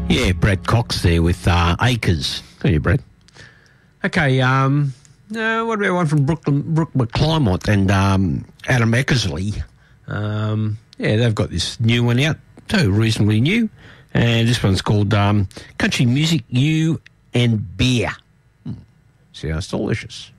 Yeah, Brad Cox there with Acres. Hey, Brad. Okay, what about one from Brooke McClymont and Adam Eckersley? They've got this new one out, so reasonably new. And this one's called Country Music, You and Beer. Sounds delicious.